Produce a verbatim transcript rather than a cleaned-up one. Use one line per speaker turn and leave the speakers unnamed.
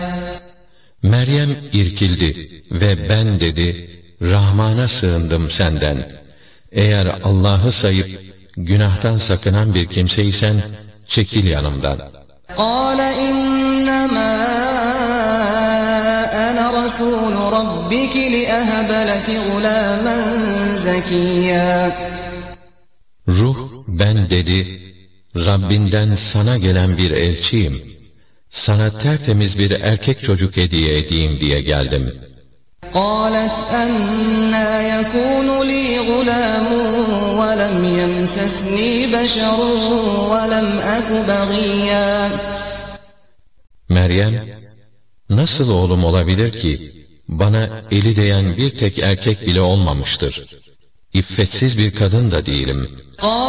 Meryem irkildi ve ben dedi, Rahman'a sığındım senden. Eğer Allah'ı sayıp günahtan sakınan bir kimseysen, çekil yanımdan.
قَالَ إِنَّمَا أَنَا رَسُولُ رَبِّكِ لِأَهَبَ لَكِ غُلَامًا زَكِيًّا.
Ruh, ben dedi, Rabbinden sana gelen bir elçiyim. Sana tertemiz bir erkek çocuk hediye edeyim diye geldim.
قَالَتْ أَنَّى يَكُونُ لِي غُلَامٌ وَلَمْ يَمْسَسْنِي بَشَرٌ وَلَمْ أَكُ بَغِيًّا.
Meryem, nasıl oğlum olabilir ki, bana eli değen bir tek erkek bile olmamıştır. İffetsiz bir kadın da değilim.